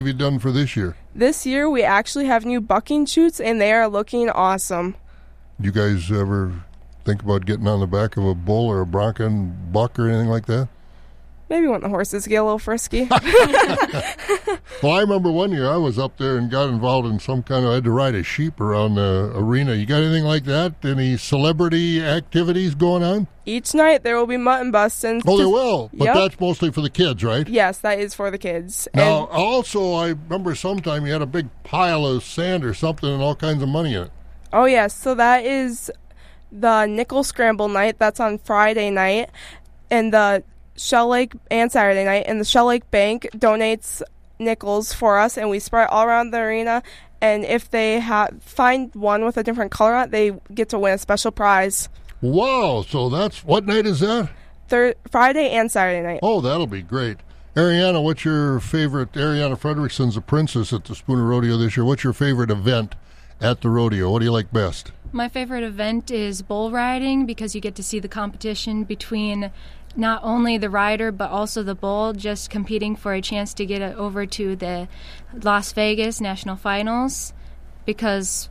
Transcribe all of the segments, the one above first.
have you done for this year? This year we actually have new bucking chutes, and they are looking awesome. You guys ever think about getting on the back of a bull or a bronco buck or anything like that? Maybe when the horses get a little frisky. Well, I remember one year I was up there and got involved in some kind of, I had to ride a sheep around the arena. You got anything like that? Any celebrity activities going on? Each night there will be mutton busting. Oh, there will. But Yep. that's mostly for the kids, right? Yes, that is for the kids. Now, also, I remember sometime you had a big pile of sand or something and all kinds of money in it. Oh, yes. So that is the Nickel Scramble night. That's on Friday night. And the Shell Lake, and Saturday night. And the Shell Lake Bank donates nickels for us, and we spread all around the arena. And if they find one with a different color on it, they get to win a special prize. Wow. So that's, what night is that? Friday and Saturday night. Oh, that'll be great. Ariana, what's your favorite? Ariana Frederickson's a princess at the Spooner Rodeo this year. What's your favorite event at the rodeo? What do you like best? My favorite event is bull riding because you get to see the competition between not only the rider but also the bull, just competing for a chance to get over to the Las Vegas National Finals, because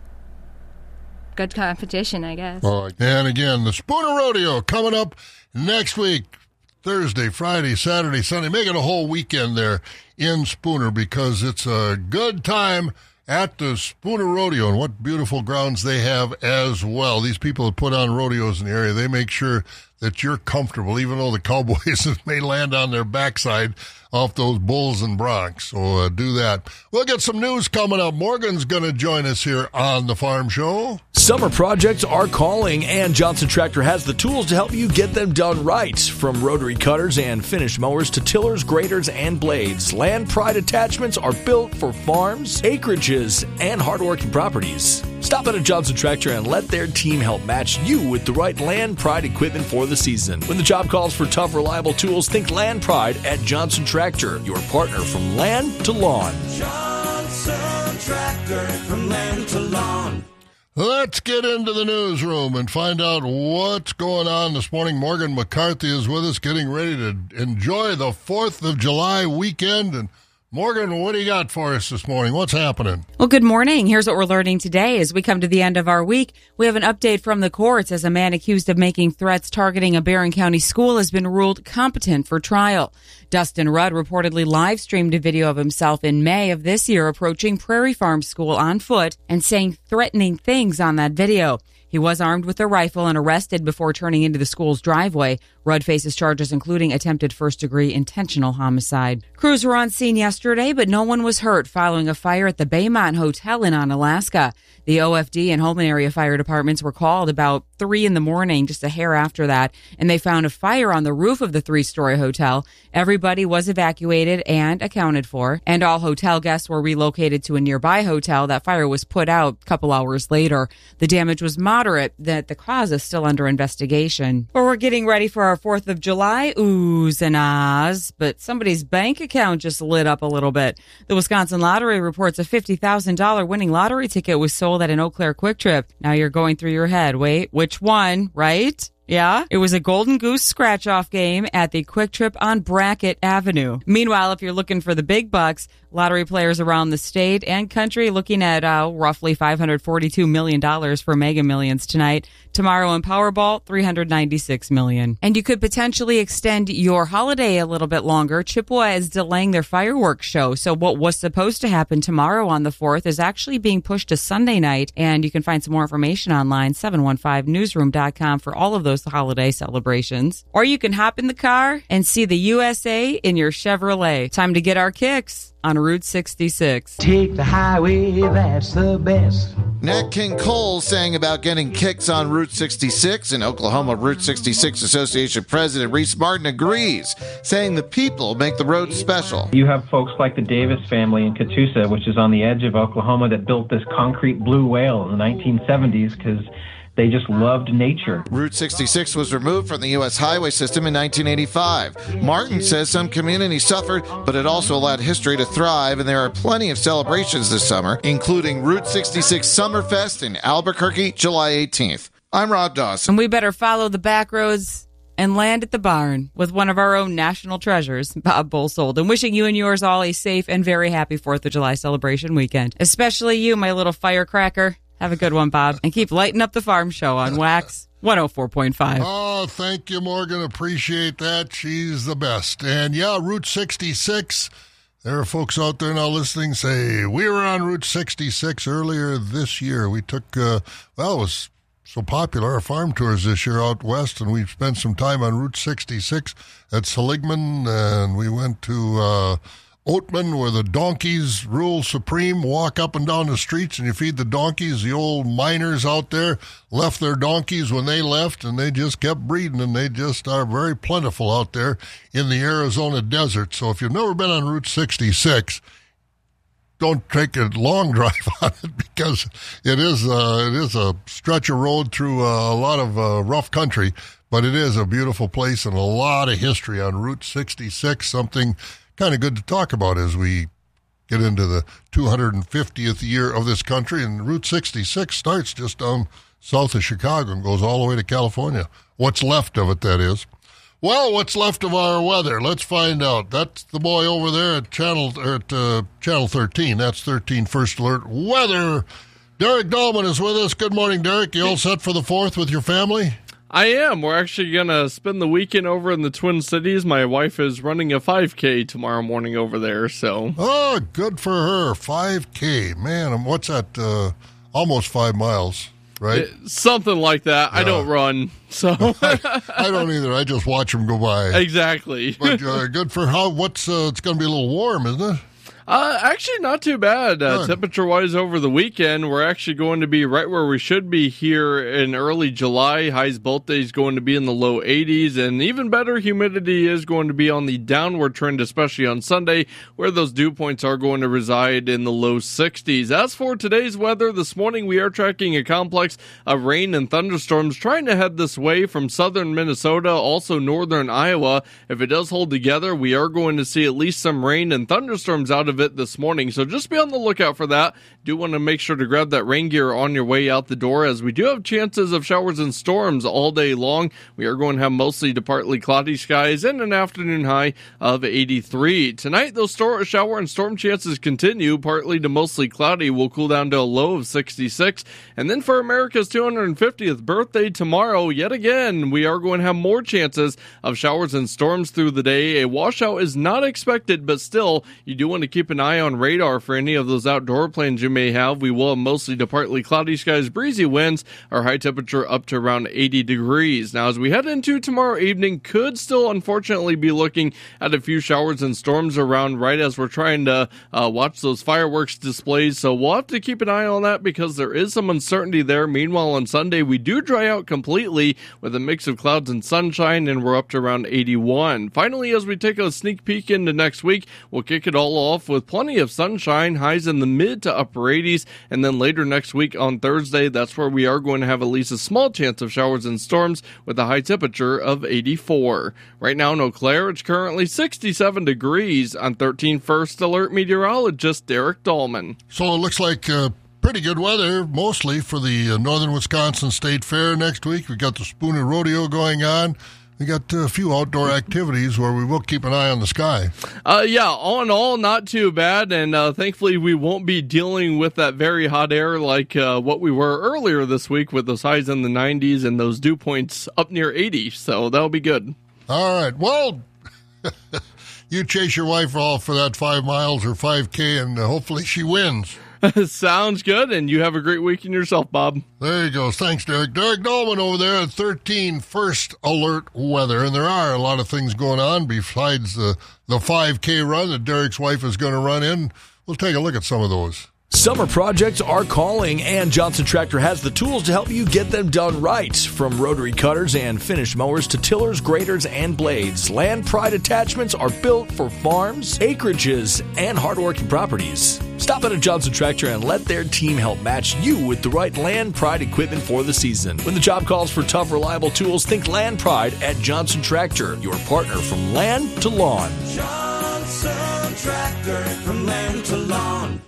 good competition, I guess. All right. And again, the Spooner Rodeo coming up next week. Thursday, Friday, Saturday, Sunday. Make it a whole weekend there in Spooner, because it's a good time at the Spooner Rodeo, and what beautiful grounds they have as well. These people that put on rodeos in the area, they make sure that you're comfortable, even though the cowboys may land on their backside off those bulls and broncs. So do that. We'll get some news coming up. Morgan's going to join us here on the Farm Show. Summer projects are calling, and Johnson Tractor has the tools to help you get them done right. From rotary cutters and finish mowers to tillers, graders, and blades, Land Pride attachments are built for farms, acreages, and hardworking properties. Stop at a Johnson Tractor and let their team help match you with the right Land Pride equipment for the season. When the job calls for tough, reliable tools, think Land Pride at Johnson Tractor, your partner from land to lawn. Johnson Tractor, from land to lawn. Let's get into the newsroom and find out what's going on this morning. Morgan McCarthy is with us, getting ready to enjoy the 4th of July weekend. And Morgan, what do you got for us this morning? What's happening? Well, good morning. Here's what we're learning today. As we come to the end of our week, we have an update from the courts as a man accused of making threats targeting a Barron County school has been ruled competent for trial. Dustin Rudd reportedly live-streamed a video of himself in May of this year approaching Prairie Farm School on foot and saying threatening things on that video. He was armed with a rifle and arrested before turning into the school's driveway. Rudd faces charges including attempted first-degree intentional homicide. Crews were on scene yesterday, but no one was hurt following a fire at the Baymont Hotel in Onalaska. The OFD and Holman area fire departments were called about 3 in the morning, just a hair after that, and they found a fire on the roof of the 3-story hotel. Everybody was evacuated and accounted for, and all hotel guests were relocated to a nearby hotel. That fire was put out a couple hours later. The damage was moderate. The cause is still under investigation. But we're getting ready for our 4th of July oohs and ahs, but somebody's bank account just lit up a little bit. The Wisconsin Lottery reports a $50,000 winning lottery ticket was sold at an Eau Claire Quick Trip. Now you're going through your head. Wait, which one, right? Yeah, it was a Golden Goose scratch-off game at the Quick Trip on Brackett Avenue. Meanwhile, if you're looking for the big bucks, lottery players around the state and country looking at roughly $542 million for Mega Millions tonight. Tomorrow in Powerball, $396 million. And you could potentially extend your holiday a little bit longer. Chippewa is delaying their fireworks show. So what was supposed to happen tomorrow on the 4th is actually being pushed to Sunday night. And you can find some more information online, 715newsroom.com, for all of those holiday celebrations. Or you can hop in the car and see the USA in your Chevrolet. Time to get our kicks on Route 66. Take the highway, that's the best. Nat King Cole sang about getting kicks on Route 66. In Oklahoma, Route 66 Association President Reese Martin agrees, saying the people make the road special. You have folks like the Davis family in Catoosa, which is on the edge of Oklahoma, that built this concrete blue whale in the 1970s because they just loved nature. Route 66 was removed from the U.S. highway system in 1985. Martin says some communities suffered, but it also allowed history to thrive, and there are plenty of celebrations this summer, including Route 66 Summerfest in Albuquerque, July 18th. I'm Rob Dawson. And we better follow the back roads and land at the barn with one of our own national treasures, Bob Bolsold. And wishing you and yours all a safe and very happy 4th of July celebration weekend. Especially you, my little firecracker. Have a good one, Bob. And keep lighting up the farm show on Wax 104.5. Oh, thank you, Morgan. Appreciate that. She's the best. And yeah, Route 66. There are folks out there now listening say, we were on Route 66 earlier this year. We took, it was so popular, our farm tours this year out west, and we spent some time on Route 66 at Seligman, and we went to Oatman, where the donkeys rule supreme, walk up and down the streets, and you feed the donkeys. The old miners out there left their donkeys when they left, and they just kept breeding, and they just are very plentiful out there in the Arizona desert. So if you've never been on Route 66, don't take a long drive on it, because it is a stretch of road through a lot of rough country, but it is a beautiful place and a lot of history on Route 66, something kind of good to talk about as we get into the 250th year of this country. And Route 66 starts just down south of Chicago and goes all the way to California. What's left of it, that is. Well, what's left of our weather? Let's find out. That's the boy over there at Channel 13. That's 13 First Alert Weather. Derek Dahlman is with us. Good morning, Derek. You all set for the 4th with your family? I am. We're actually going to spend the weekend over in the Twin Cities. My wife is running a 5K tomorrow morning over there, so. Oh, good for her. 5K. Man, what's that? Almost 5 miles, right? Something like that. Yeah. I don't run, so. I don't either. I just watch them go by. Exactly. But good for how, it's going to be a little warm, isn't it? Actually, not too bad. Temperature-wise over the weekend, we're actually going to be right where we should be here in early July. Highs both days going to be in the low 80s, and even better, humidity is going to be on the downward trend, especially on Sunday, where those dew points are going to reside in the low 60s. As for today's weather, this morning we are tracking a complex of rain and thunderstorms trying to head this way from southern Minnesota, also northern Iowa. If it does hold together, we are going to see at least some rain and thunderstorms out of it this morning, so just be on the lookout for that. Do want to make sure to grab that rain gear on your way out the door, as we do have chances of showers and storms all day long. We are going to have mostly to partly cloudy skies and an afternoon high of 83. Tonight, those shower and storm chances continue. Partly to mostly cloudy will cool down to a low of 66. And then for America's 250th birthday tomorrow, yet again, we are going to have more chances of showers and storms through the day. A washout is not expected, but still, you do want to keep an eye on radar for any of those outdoor plans you may have. We will have mostly to partly cloudy skies, breezy winds, our high temperature up to around 80 degrees. Now, as we head into tomorrow evening, could still unfortunately be looking at a few showers and storms around right as we're trying to watch those fireworks displays. So we'll have to keep an eye on that, because there is some uncertainty there. Meanwhile, on Sunday, we do dry out completely with a mix of clouds and sunshine, and we're up to around 81. Finally, as we take a sneak peek into next week, we'll kick it all off with plenty of sunshine, highs in the mid to upper 80s, and then later next week on Thursday, that's where we are going to have at least a small chance of showers and storms with a high temperature of 84. Right now in Eau Claire, it's currently 67 degrees. On 13 First Alert meteorologist Derek Dahlman. So it looks like pretty good weather, mostly for the Northern Wisconsin State Fair next week. We got the Spooner Rodeo going on. We got a few outdoor activities where we will keep an eye on the sky. Yeah, all in all, not too bad, and thankfully we won't be dealing with that very hot air like what we were earlier this week with those highs in the 90s and those dew points up near 80, so that'll be good. All right, well, you chase your wife off for that 5 miles or 5K, and hopefully she wins. Sounds good, and you have a great weekend yourself, Bob. There you go. Thanks, Derek. Derek Dahlman over there at 13 First Alert Weather. And there are a lot of things going on besides the 5K run that Derek's wife is going to run in. We'll take a look at some of those. Summer projects are calling, and Johnson Tractor has the tools to help you get them done right. From rotary cutters and finished mowers to tillers, graders, and blades, Land Pride attachments are built for farms, acreages, and hardworking properties. Stop at a Johnson Tractor and let their team help match you with the right Land Pride equipment for the season. When the job calls for tough, reliable tools, think Land Pride at Johnson Tractor, your partner from land to lawn. Johnson Tractor, from land to lawn.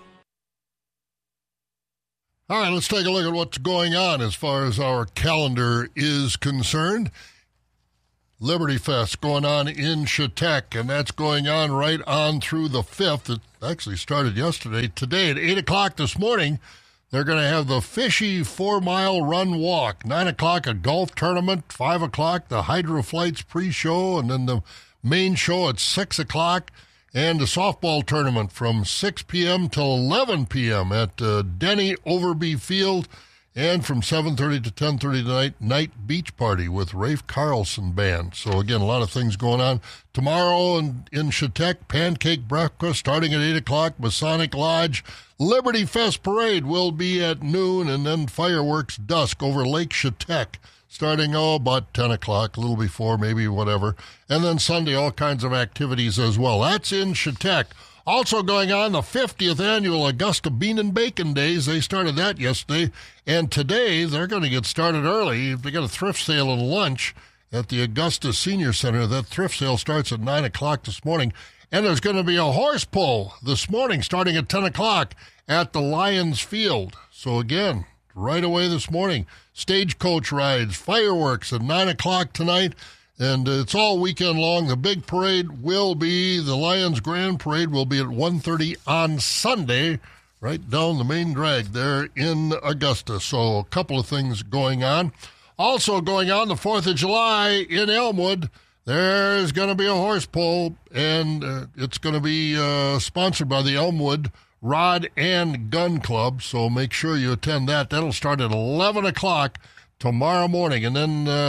All right, let's take a look at what's going on as far as our calendar is concerned. Liberty Fest going on in Chetek, and that's going on right on through the 5th. It actually started yesterday. Today at 8 o'clock this morning, they're going to have the Fishy 4-mile run walk. 9 o'clock, a golf tournament. 5 o'clock, the Hydro Flights pre-show, and then the main show at 6 o'clock, and the softball tournament from 6 p.m. till 11 p.m. at Denny Overby Field. And from 7:30 to 10:30 tonight, night beach party with Rafe Carlson Band. So, again, a lot of things going on. Tomorrow in Chetek, pancake breakfast starting at 8 o'clock, Masonic Lodge. Liberty Fest Parade will be at noon, and then fireworks dusk over Lake Chetek starting, about 10 o'clock, a little before, maybe whatever. And then Sunday, all kinds of activities as well. That's in Chetek. Also going on, the 50th annual Augusta Bean and Bacon Days. They started that yesterday. And today, they're going to get started early. They got a thrift sale and lunch at the Augusta Senior Center. That thrift sale starts at 9 o'clock this morning. And there's going to be a horse pull this morning starting at 10 o'clock at the Lions Field. So again, right away this morning, stagecoach rides, fireworks at 9 o'clock tonight. And it's all weekend long. The big parade will be, the Lions Grand Parade will be at 1:30 on Sunday, right down the main drag there in Augusta. So a couple of things going on. Also going on, the 4th of July in Elmwood, there's going to be a horse pull, and it's going to be sponsored by the Elmwood Rod and Gun Club. So make sure you attend that. That'll start at 11 o'clock tomorrow morning. And then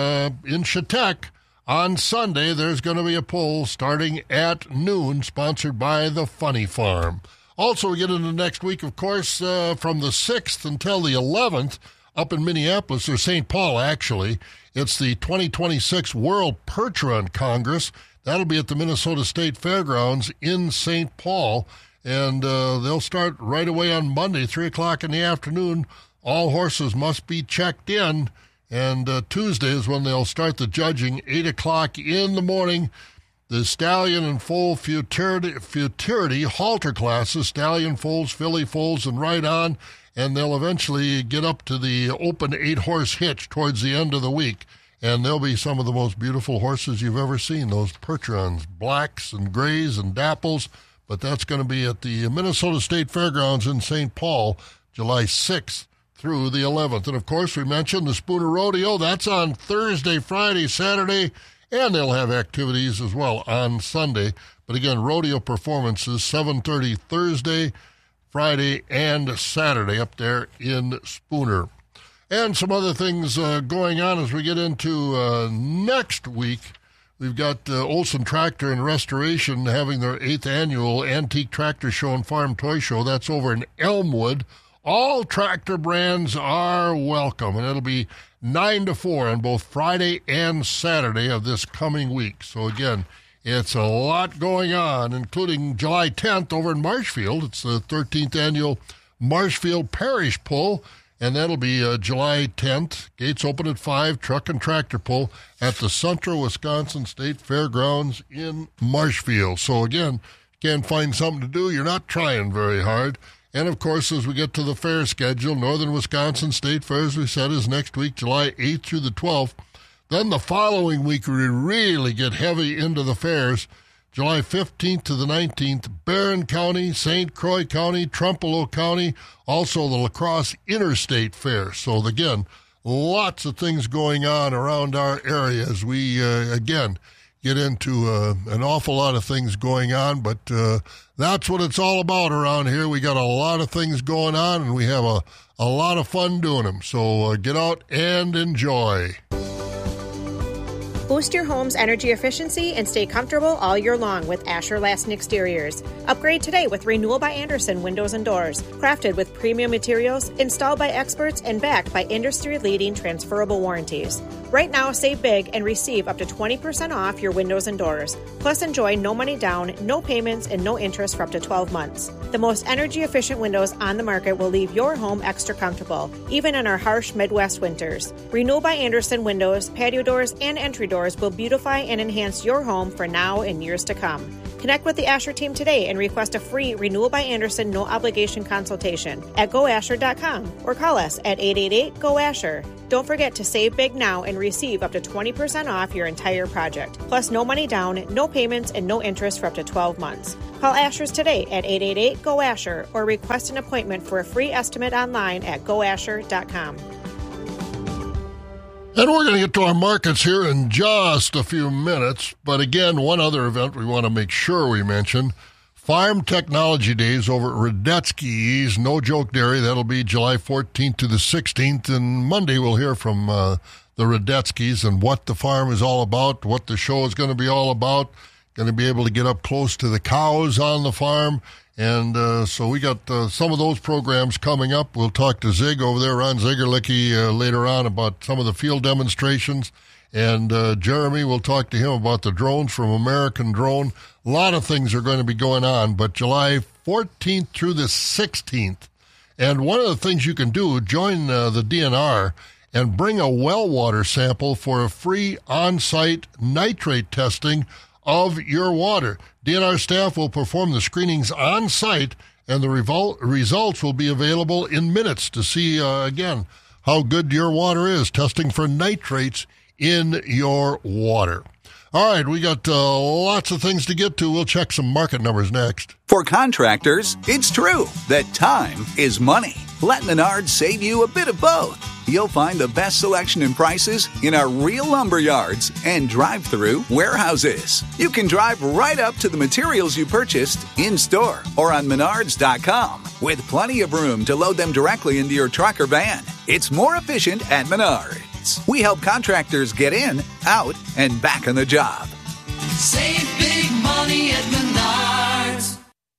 in Chetek, on Sunday, there's going to be a pull starting at noon, sponsored by the Funny Farm. Also, we get into next week, of course, from the 6th until the 11th, up in Minneapolis, or St. Paul, actually. It's the 2026 World Perch Run Congress. That'll be at the Minnesota State Fairgrounds in St. Paul. And they'll start right away on Monday, 3 o'clock in the afternoon. All horses must be checked in. And Tuesday is when they'll start the judging, 8 o'clock in the morning. The stallion and foal futurity halter classes, stallion foals, filly foals, and right on. And they'll eventually get up to the open 8-horse hitch towards the end of the week. And they'll be some of the most beautiful horses you've ever seen, those perch runs, blacks and grays and dapples. But that's going to be at the Minnesota State Fairgrounds in St. Paul, July 6th. Through the 11th. And, of course, we mentioned the Spooner Rodeo. That's on Thursday, Friday, Saturday, and they'll have activities as well on Sunday. But, again, rodeo performances, 7:30 Thursday, Friday, and Saturday up there in Spooner. And some other things going on as we get into next week. We've got Olson Tractor and Restoration having their 8th annual Antique Tractor Show and Farm Toy Show. That's over in Elmwood. All tractor brands are welcome, and it'll be 9 to 4 on both Friday and Saturday of this coming week. So, again, it's a lot going on, including July 10th over in Marshfield. It's the 13th annual Marshfield Parish Pull, and that'll be July 10th. Gates open at 5, truck and tractor pull at the Central Wisconsin State Fairgrounds in Marshfield. So, again, you can't find something to do. You're not trying very hard. And, of course, as we get to the fair schedule, Northern Wisconsin State Fair, as we said, is next week, July 8th through the 12th. Then the following week, we really get heavy into the fairs. July 15th to the 19th, Barron County, St. Croix County, Trempealeau County, also the La Crosse Interstate Fair. So, again, lots of things going on around our area as we, again, get into an awful lot of things going on, but that's what it's all about around here. We got a lot of things going on, and we have a lot of fun doing them. So get out and enjoy. Boost your home's energy efficiency and stay comfortable all year long with Asher Lassen Exteriors. Upgrade today with Renewal by Andersen Windows and Doors. Crafted with premium materials, installed by experts, and backed by industry-leading transferable warranties. Right now, save big and receive up to 20% off your windows and doors. Plus, enjoy no money down, no payments, and no interest for up to 12 months. The most energy-efficient windows on the market will leave your home extra comfortable, even in our harsh Midwest winters. Renewal by Andersen Windows, patio doors, and entry doors will beautify and enhance your home for now and years to come. Connect with the Asher team today and request a free Renewal by Andersen no-obligation consultation at goasher.com or call us at 888-GO-ASHER. Don't forget to save big now and receive up to 20% off your entire project. Plus, no money down, no payments, and no interest for up to 12 months. Call Asher's today at 888-GO-ASHER or request an appointment for a free estimate online at goasher.com. And we're going to get to our markets here in just a few minutes. But again, one other event we want to make sure we mention, Farm Technology Days over at Radetzky's No Joke Dairy. That'll be July 14th to the 16th. And Monday we'll hear from the Radetzky's and what the farm is all about, what the show is going to be all about. Going to be able to get up close to the cows on the farm. And so we got some of those programs coming up. We'll talk to Zig over there, Ron Zigerlicki, later on about some of the field demonstrations. And Jeremy, we'll talk to him about the drones from American Drone. A lot of things are going to be going on, but July 14th through the 16th. And one of the things you can do, join the DNR and bring a well water sample for a free on-site nitrate testing of your water. DNR staff will perform the screenings on site, and the results will be available in minutes to see, again, how good your water is, testing for nitrates in your water. All right, we got lots of things to get to. We'll check some market numbers next. For contractors, it's true that time is money. Let Menards save you a bit of both. You'll find the best selection and prices in our real lumber yards and drive-through warehouses. You can drive right up to the materials you purchased in-store or on Menards.com with plenty of room to load them directly into your truck or van. It's more efficient at Menards. We help contractors get in, out, and back on the job. Save big money at Menards.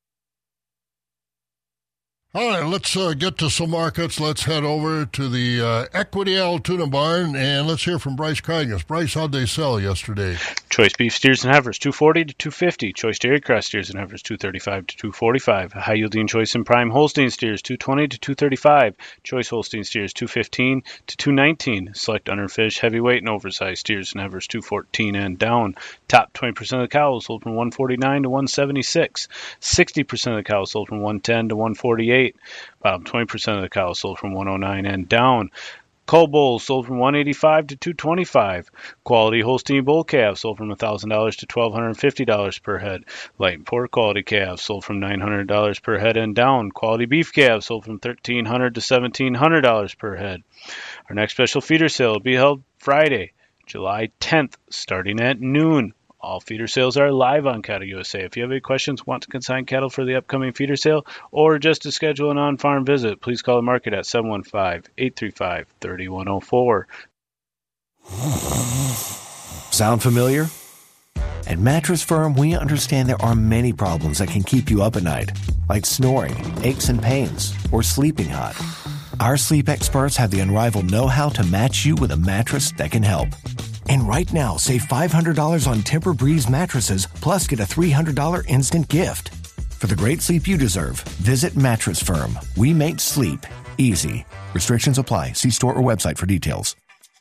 All right, let's get to some markets. Let's head over to the Equity Altoona Barn, and let's hear from Bryce Kragnes. Bryce, how'd they sell yesterday? Choice beef steers and heifers, $240 to $250. Choice dairy cross steers and heifers, $235 to $245. High-yielding choice and prime Holstein steers, $220 to $235. Choice Holstein steers, $215 to $219. Select underfish, heavyweight, and oversized steers and heifers, $214 and down. Top 20% of the cows sold from $149 to $176. 60% of the cows sold from $110 to $148. Bottom 20% of the cows sold from $109 and down. Cull bulls sold from $185 to $225. Quality Holstein bull calves sold from $1,000 to $1,250 per head. Light and poor quality calves sold from $900 per head and down. Quality beef calves sold from $1,300 to $1,700 per head. Our next special feeder sale will be held Friday, July 10th, starting at noon. All feeder sales are live on Cattle USA. If you have any questions, want to consign cattle for the upcoming feeder sale, or just to schedule an on-farm visit, please call the market at 715-835-3104. Sound familiar? At Mattress Firm, we understand there are many problems that can keep you up at night, like snoring, aches and pains, or sleeping hot. Our sleep experts have the unrivaled know-how to match you with a mattress that can help. And right now, save $500 on Tempur-Breeze mattresses, plus get a $300 instant gift. For the great sleep you deserve, visit Mattress Firm. We make sleep easy. Restrictions apply. See store or website for details.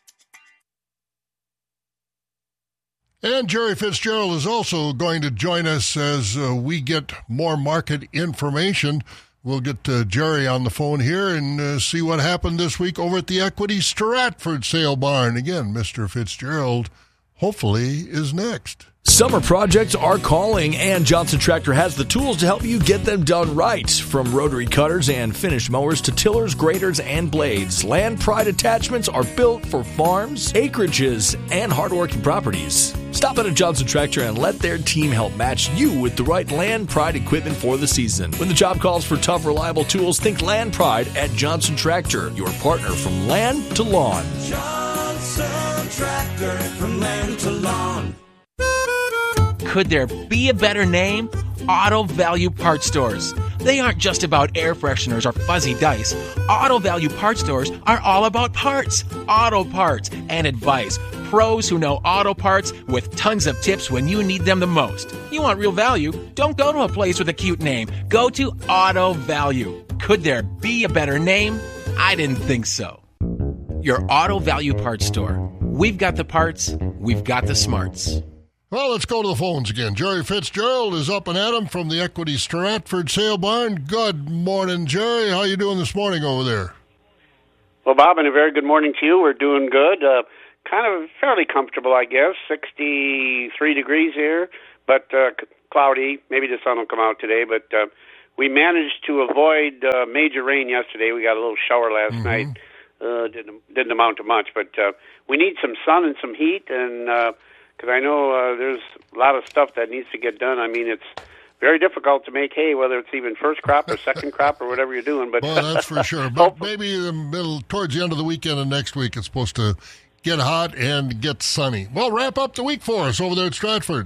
And Jerry Fitzgerald is also going to join us as we get more market information. We'll get Jerry on the phone here and see what happened this week over at the Equity Stratford Sale Barn. Again, Mr. Fitzgerald hopefully is next. Summer projects are calling, and Johnson Tractor has the tools to help you get them done right. From rotary cutters and finished mowers to tillers, graders, and blades, Land Pride attachments are built for farms, acreages, and hardworking properties. Stop at a Johnson Tractor and let their team help match you with the right Land Pride equipment for the season. When the job calls for tough, reliable tools, think Land Pride at Johnson Tractor, your partner from land to lawn. Johnson Tractor, from land to lawn. Could there be a better name? Auto Value Parts Stores. They aren't just about air fresheners or fuzzy dice. Auto Value Parts Stores are all about parts, auto parts, and advice. Pros who know auto parts with tons of tips when you need them the most. You want real value? Don't go to a place with a cute name. Go to Auto Value. Could there be a better name? I didn't think so. Your Auto Value Parts Store. We've got the parts. We've got the smarts. Well, let's go to the phones again. Jerry Fitzgerald is up and at 'em from the Equity Stratford Sale Barn. Good morning, Jerry. How you doing this morning over there? Well, Bob, and a very good morning to you. We're doing good. Kind of fairly comfortable, I guess. 63 degrees here, but cloudy. Maybe the sun will come out today, but we managed to avoid major rain yesterday. We got a little shower last night. Didn't amount to much, but we need some sun and some heat, and because I know there's a lot of stuff that needs to get done. I mean, it's very difficult to make hay, whether it's even first crop or second crop or whatever you're doing. But well, that's for sure. But maybe towards the end of the weekend and next week, it's supposed to get hot and get sunny. Well, wrap up the week for us over there at Stratford.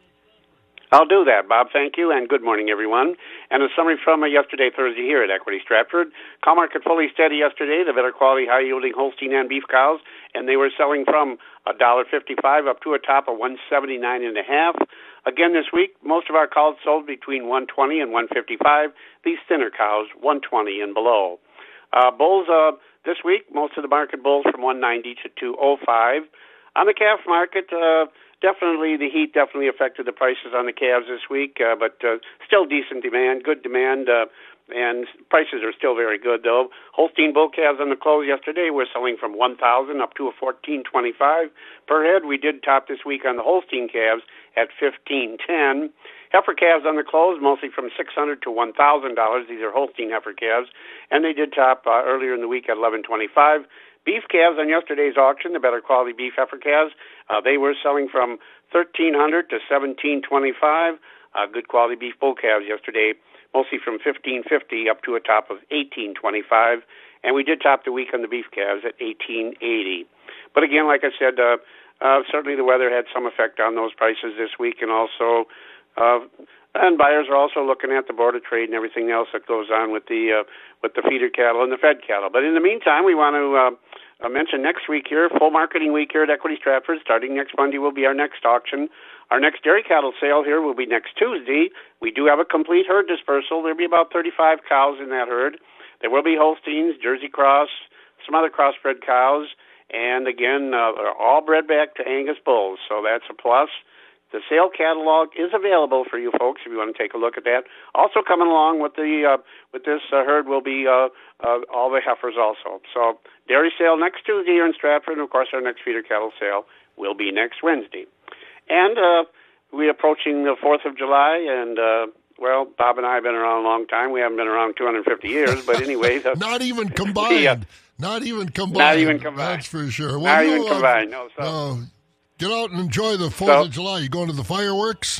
I'll do that, Bob. Thank you, and good morning, everyone. And a summary from yesterday, Thursday, here at Equity Stratford. Cow market fully steady yesterday. The better quality, high-yielding Holstein and beef cows, and they were selling from $1.55 up to a top of $179.5. Again, this week, most of our cows sold between $120 and $155. These thinner cows, $120 and below. Bulls this week, most of the market bulls from $190 to $205. On the calf market, definitely the heat definitely affected the prices on the calves this week, but still decent demand, good demand, and prices are still very good, though. Holstein bull calves on the close yesterday were selling from $1,000 up to a $1,425 per head. We did top this week on the Holstein calves at $1,510. Heifer calves on the close, mostly from $600 to $1,000. These are Holstein heifer calves, and they did top earlier in the week at $1,125. Beef calves on yesterday's auction, the better quality beef heifer calves, they were selling from $1,300 to $1,725. Good quality beef bull calves yesterday, mostly from $1,550 up to a top of $1,825. And we did top the week on the beef calves at $1,880. But again, like I said, certainly the weather had some effect on those prices this week, and also, and buyers are also looking at the Board of Trade and everything else that goes on with the feeder cattle and the fed cattle. But in the meantime, we want to mention next week here, full marketing week here at Equity Stratford. Starting next Monday will be our next auction. Our next dairy cattle sale here will be next Tuesday. We do have a complete herd dispersal. There'll be about 35 cows in that herd. There will be Holsteins, Jersey Cross, some other crossbred cows, and again, they're all bred back to Angus bulls, so that's a plus. The sale catalog is available for you folks if you want to take a look at that. Also coming along with this herd will be all the heifers also. So dairy sale next Tuesday here in Stratford, and of course our next feeder cattle sale will be next Wednesday. And we're approaching the 4th of July, and well, Bob and I have been around a long time. We haven't been around 250 years, but anyway. Not even combined. Not even combined. Not even combined. That's for sure. Well, not even combined, no. So. Get out and enjoy the 4th of July. You going to the fireworks?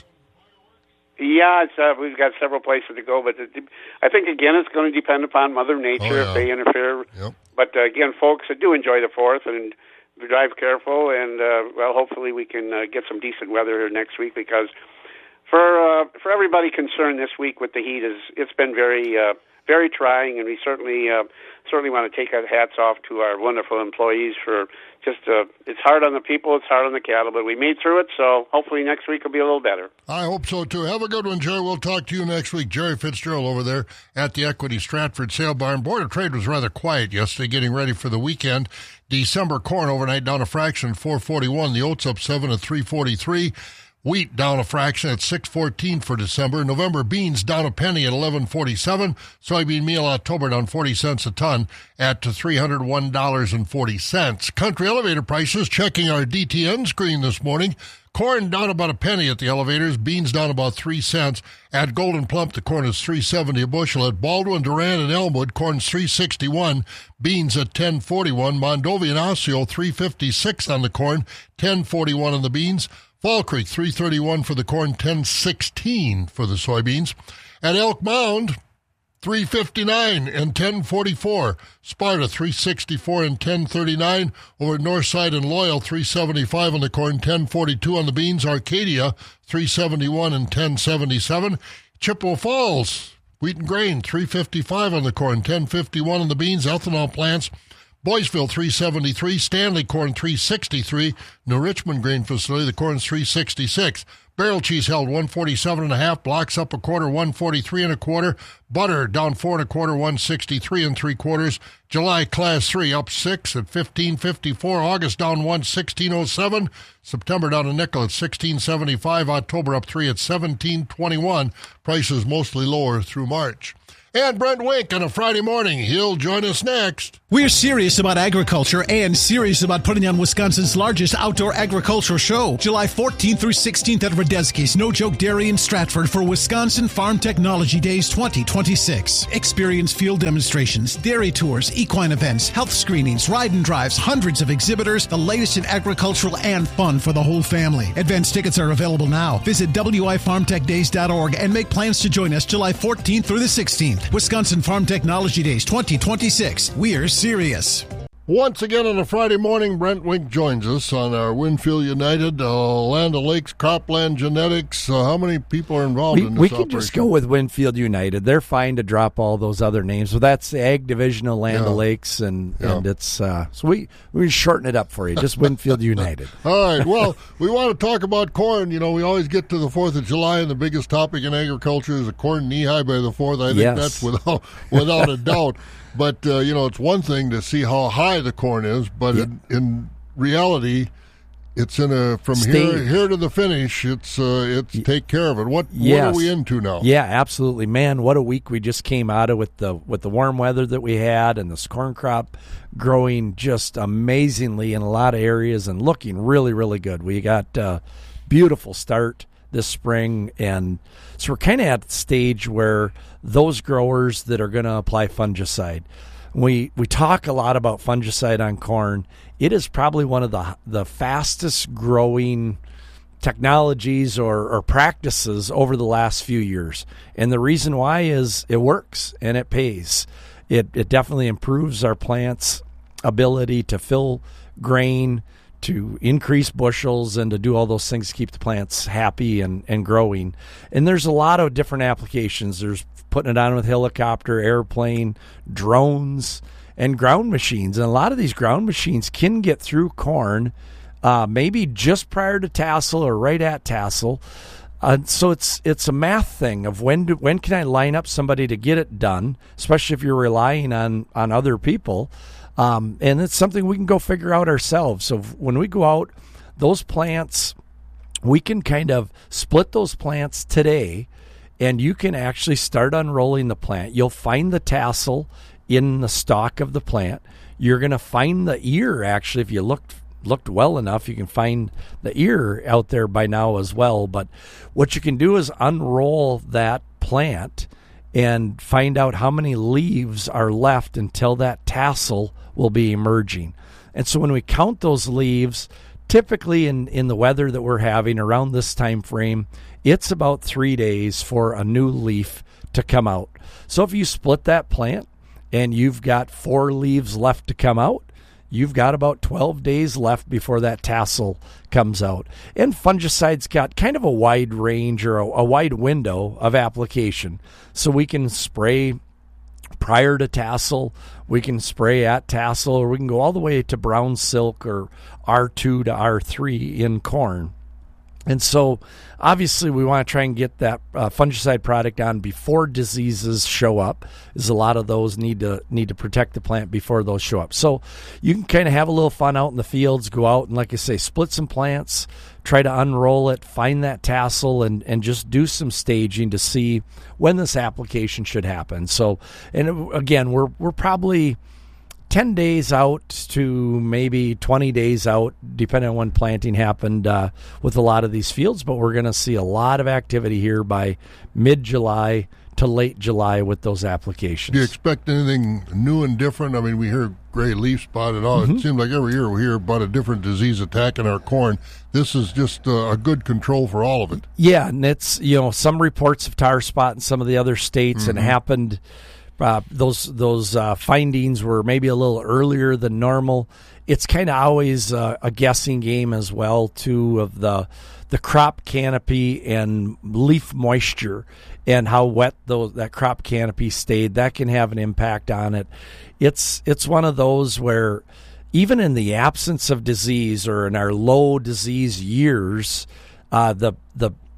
Yeah, we've got several places to go, but I think, again, it's going to depend upon Mother Nature if they interfere. Yep. But, again, folks, do enjoy the 4th and drive careful, and, well, hopefully we can get some decent weather here next week, because for everybody concerned this week with the heat, it's been very trying, and we certainly want to take our hats off to our wonderful employees for just, it's hard on the people, it's hard on the cattle, but we made through it, so hopefully next week will be a little better. I hope so, too. Have a good one, Jerry. We'll talk to you next week. Jerry Fitzgerald over there at the Equity Stratford Sale Barn. Board of Trade was rather quiet yesterday, getting ready for the weekend. December corn overnight down a fraction, 441. The oats up 7 at 343. Wheat down a fraction at 6.14 for December. November beans down a penny at 11.47. Soybean meal October down 40 cents a ton at $301.40. Country elevator prices checking our DTN screen this morning. Corn down about a penny at the elevators. Beans down about 3 cents. At Golden Plump, the corn is $3.70 a bushel. At Baldwin, Durand, and Elmwood, corn's $3.61. Beans at $10.41. Mondovi and Osseo, $3.56 on the corn, $10.41 on the beans. Fall Creek, $3.31 for the corn, $10.16 for the soybeans. At Elk Mound, $3.59 and $10.44. Sparta, $3.64 and $10.39. Over at Northside and Loyal, $3.75 on the corn, $10.42 on the beans. Arcadia, $3.71 and $10.77. Chippewa Falls, wheat and grain, $3.55 on the corn, $10.51 on the beans. Ethanol plants, Boyceville, $3.73. Stanley corn, $3.63. New Richmond grain facility, the corn's $3.66. Barrel cheese held 147.5, blocks up a quarter, 143.25. Butter down 4 1/4, 163 3/4. July class 3 up 6 at 15.54. August down 1, 16.07. September down a nickel at 16.75. October up 3 at 17.21. Prices mostly lower through March. And Brent Wink on a Friday morning. He'll join us next. We're serious about agriculture and serious about putting on Wisconsin's largest outdoor agricultural show, July 14th through 16th at Radetzky's No Joke Dairy in Stratford for Wisconsin Farm Technology Days 2026. Experience field demonstrations, dairy tours, equine events, health screenings, ride and drives, hundreds of exhibitors, the latest in agricultural and fun for the whole family. Advance tickets are available now. Visit wifarmtechdays.org and make plans to join us July 14th through the 16th. Wisconsin Farm Technology Days 2026. We're serious. Once again on a Friday morning, Brent Wink joins us on our Winfield United, Land O'Lakes, Cropland Genetics. How many people are involved in this We operation? can just go with Winfield United. They're fine to drop all those other names. So that's the Ag Division of Land O'Lakes, and it's so we shorten it up for you. Just Winfield United. All right. Well, we want to talk about corn. You know, we always get to the 4th of July, and the biggest topic in agriculture is a corn knee-high by the 4th. I think that's without a doubt. But, it's one thing to see how high the corn is, but in reality, it's from here to the finish. It's take care of it. What are we into now? Yeah, absolutely, man. What a week we just came out of with the warm weather that we had, and this corn crop growing just amazingly in a lot of areas and looking really, really good. We got a beautiful start this spring, and so we're kind of at the stage where those growers that are going to apply fungicide, we talk a lot about fungicide on corn. It is probably one of the fastest growing technologies or practices over the last few years, and the reason why is it works and it pays. It definitely improves our plants' ability to fill grain, to increase bushels, and to do all those things to keep the plants happy and growing. And there's a lot of different applications. There's putting it on with helicopter, airplane, drones, and ground machines. And a lot of these ground machines can get through corn maybe just prior to tassel or right at tassel. So it's a math thing of when can I line up somebody to get it done, especially if you're relying on other people. And it's something we can go figure out ourselves. So when we go out, those plants, we can kind of split those plants today, and you can actually start unrolling the plant. You'll find the tassel in the stalk of the plant. You're going to find the ear, actually, if you looked well enough, you can find the ear out there by now as well. But what you can do is unroll that plant and find out how many leaves are left until that tassel will be emerging. And so when we count those leaves, typically in the weather that we're having around this time frame, it's about 3 days for a new leaf to come out. So if you split that plant and you've got 4 leaves left to come out, you've got about 12 days left before that tassel comes out. And fungicide's got kind of a wide range or a wide window of application. So we can spray prior to tassel, we can spray at tassel, or we can go all the way to brown silk or R2 to R3 in corn. And so obviously we want to try and get that fungicide product on before diseases show up, as a lot of those need to protect the plant before those show up. So you can kind of have a little fun out in the fields, go out and, like I say, split some plants, try to unroll it, find that tassel, and just do some staging to see when this application should happen. So, and again, we're probably 10 days out to maybe 20 days out, depending on when planting happened with a lot of these fields. But we're going to see a lot of activity here by mid-July to late July with those applications. Do you expect anything new and different? I mean, we hear gray leaf spot and all. It seems like every year we hear about a different disease attacking our corn. This is just a good control for all of it. Yeah, and it's, some reports of tar spot in some of the other states and happened. Those findings were maybe a little earlier than normal. It's kind of always a guessing game as well, too, of the crop canopy and leaf moisture and how wet that crop canopy stayed. That can have an impact on it. It's one of those where even in the absence of disease or in our low disease years, the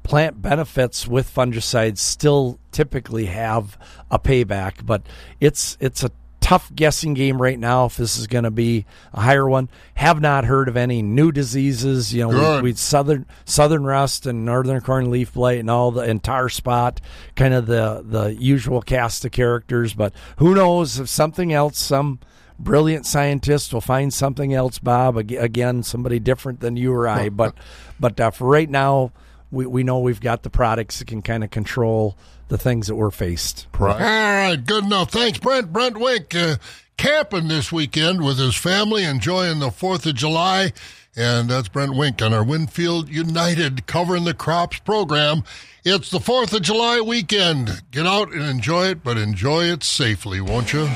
plant benefits with fungicides still typically have a payback, but it's a tough guessing game right now if this is going to be a higher one. Have not heard of any new diseases. You know, we southern rust and northern corn leaf blight and all the entire spot, kind of the usual cast of characters. But who knows if something else, some brilliant scientist will find something else, Bob. Again, somebody different than you or I. But for right now, we know we've got the products that can kind of control the things that we're faced. Right. All right, good enough. Thanks, Brent. Brent Wink camping this weekend with his family, enjoying the 4th of July. And that's Brent Wink on our Winfield United Covering the Crops program. It's the 4th of July weekend. Get out and enjoy it, but enjoy it safely, won't you?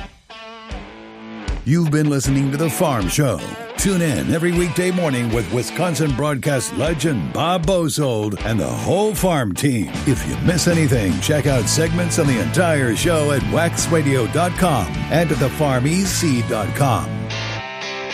You've been listening to The Farm Show. Tune in every weekday morning with Wisconsin broadcast legend Bob Bosold and the whole farm team. If you miss anything, check out segments on the entire show at waxradio.com and at thefarmec.com.